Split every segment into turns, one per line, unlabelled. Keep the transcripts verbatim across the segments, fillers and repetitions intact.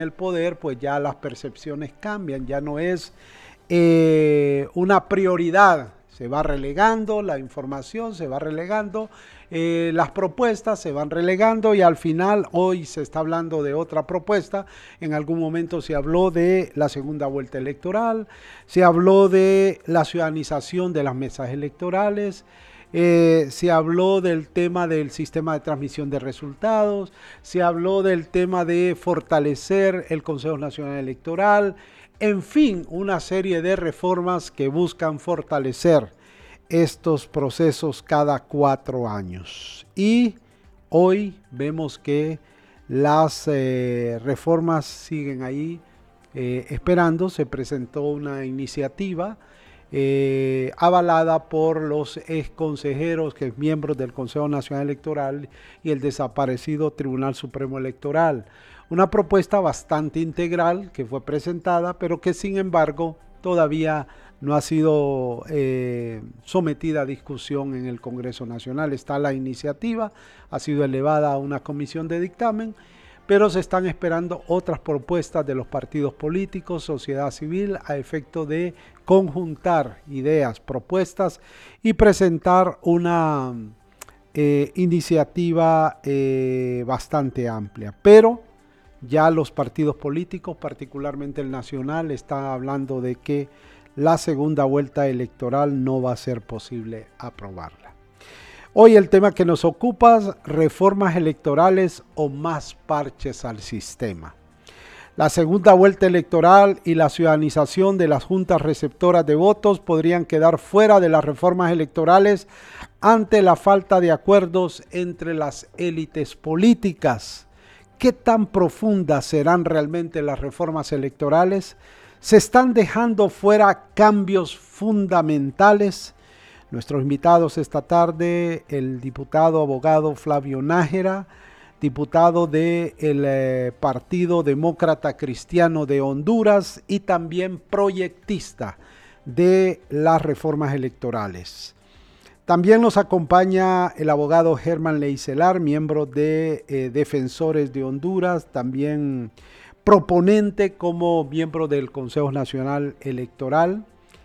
el poder, pues ya las percepciones cambian, ya no es eh, una prioridad, se va relegando, la información se va relegando, eh, las propuestas se van relegando y al final hoy se está hablando de otra propuesta. En algún momento se habló de la segunda vuelta electoral, se habló de la ciudadanización de las mesas electorales, Eh, se habló del tema del sistema de transmisión de resultados, se habló del tema de fortalecer el Consejo Nacional Electoral, en fin, una serie de reformas que buscan fortalecer estos procesos cada cuatro años. Y hoy vemos que las eh, reformas siguen ahí eh, esperando. Se presentó una iniciativa Eh, avalada por los ex consejeros, que es miembros del Consejo Nacional Electoral y el desaparecido Tribunal Supremo Electoral. Una propuesta bastante integral que fue presentada, pero que sin embargo todavía no ha sido eh, sometida a discusión en el Congreso Nacional. Está la iniciativa, ha sido elevada a una comisión de dictamen, pero se están esperando otras propuestas de los partidos políticos, sociedad civil, a efecto de conjuntar ideas, propuestas y presentar una eh, iniciativa eh, bastante amplia. Pero ya los partidos políticos, particularmente el nacional, están hablando de que la segunda vuelta electoral no va a ser posible aprobarla. Hoy el tema que nos ocupa, reformas electorales o más parches al sistema. La segunda vuelta electoral y la ciudadanización de las juntas receptoras de votos podrían quedar fuera de las reformas electorales ante la falta de acuerdos entre las élites políticas. ¿Qué tan profundas serán realmente las reformas electorales? ¿Se están dejando fuera cambios fundamentales? Nuestros invitados esta tarde, el diputado abogado Flavio Nájera, diputado del eh, Partido Demócrata Cristiano de Honduras y también proyectista de las reformas electorales. También nos acompaña el abogado Germán Leicelar, miembro de eh, Defensores de Honduras, también proponente como miembro del Consejo Nacional Electoral.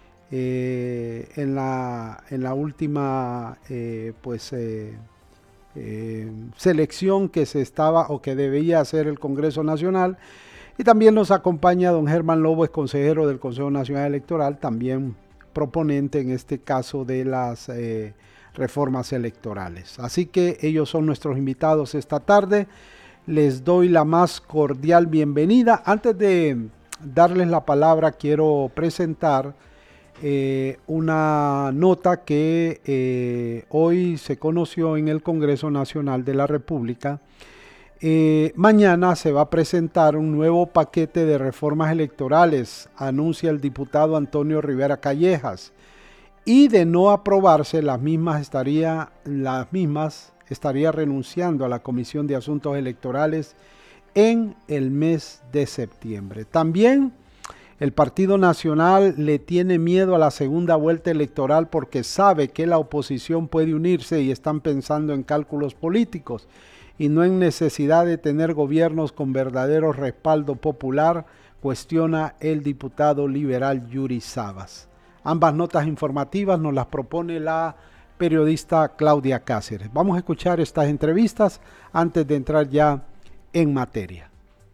Eh, en, la, en la última eh, pues, eh, eh, selección que se estaba o que debía hacer el Congreso Nacional. Y también nos acompaña don Germán Lobo, es consejero del Consejo Nacional Electoral, también proponente en este caso de las eh, reformas electorales. Así que ellos son nuestros invitados esta tarde. Les doy la más cordial bienvenida. Antes de darles la palabra, quiero presentar Eh, una nota que eh, hoy se conoció en el Congreso Nacional de la República. Eh, mañana se va a presentar un nuevo paquete de reformas electorales, anuncia el diputado Antonio Rivera Callejas, y de no aprobarse las mismas estaría, las mismas estaría renunciando a la Comisión de Asuntos Electorales en el mes de septiembre. También el Partido Nacional le tiene miedo a la segunda vuelta electoral porque sabe que la oposición puede unirse y están pensando en cálculos políticos y no en necesidad de tener gobiernos con verdadero respaldo popular, cuestiona el diputado liberal Yuri Sabas. Ambas notas informativas nos las propone la periodista Claudia Cáceres. Vamos a escuchar estas entrevistas antes de entrar ya en materia.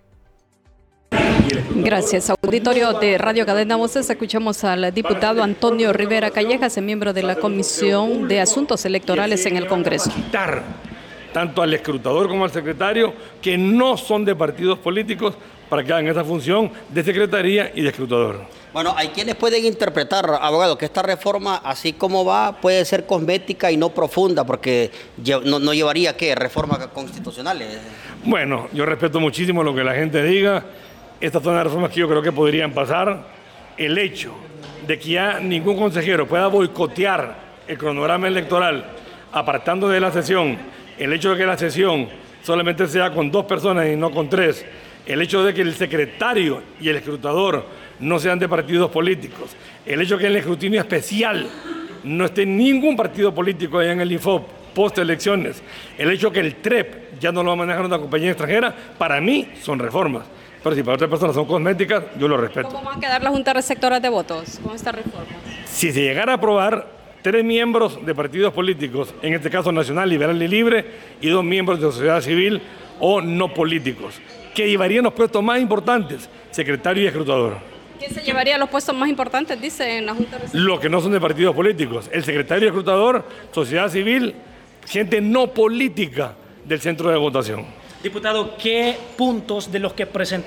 Gracias. Auditorio de Radio Cadena Voces, escuchamos al diputado Antonio Rivera Callejas, miembro de la Comisión de Asuntos Electorales en el Congreso.
Quitar tanto al escrutador como al secretario, que no son de partidos políticos, para que hagan esa función de secretaría y de escrutador.
Bueno, hay quienes pueden interpretar, abogado, que esta reforma, así como va, puede ser cosmética y no profunda, porque no, no llevaría, ¿qué?, reformas constitucionales.
Bueno, yo respeto muchísimo lo que la gente diga. Estas son las reformas que yo creo que podrían pasar. El hecho de que ya ningún consejero pueda boicotear el cronograma electoral apartando de la sesión, el hecho de que la sesión solamente sea con dos personas y no con tres, el hecho de que el secretario y el escrutador no sean de partidos políticos, el hecho de que en el escrutinio especial no esté ningún partido político allá en el I N F O P post elecciones, el hecho de que el T R E P ya no lo va a manejar una compañía extranjera, para mí son reformas. Pero si para otras personas son cosméticas, yo lo respeto.
¿Cómo va a quedar la Junta Receptora de Votos con esta reforma?
Si se llegara a aprobar, tres miembros de partidos políticos, en este caso Nacional, Liberal y Libre, y dos miembros de sociedad civil o no políticos, que llevarían los puestos más importantes, secretario y escrutador.
¿Quién se llevaría los puestos más importantes, dice, en la Junta Receptora?
Los que no son de partidos políticos, el secretario y escrutador, sociedad civil, gente no política del centro de votación.
Diputado, ¿qué puntos de los que presentó